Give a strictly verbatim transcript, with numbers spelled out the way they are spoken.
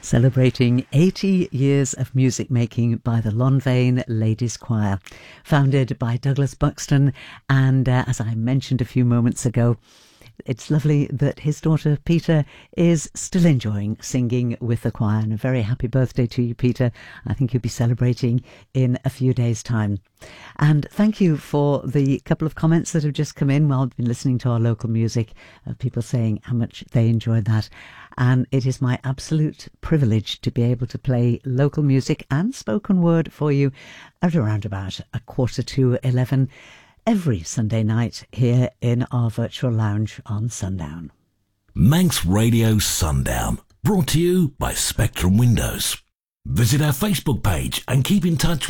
celebrating eighty years of music making by the Lonvain Ladies Choir, founded by Douglas Buxton. And uh, as I mentioned a few moments ago, it's lovely that his daughter Peter is still enjoying singing with the choir. And a very happy birthday to you, Peter. I think you'll be celebrating in a few days' time. And thank you for the couple of comments that have just come in while I've been listening to our local music, of people saying how much they enjoyed that. And it is my absolute privilege to be able to play local music and spoken word for you at around about a quarter to eleven every Sunday night here in our virtual lounge on Sundown. Manx Radio Sundown, brought to you by Spectrum Windows. Visit our Facebook page and keep in touch with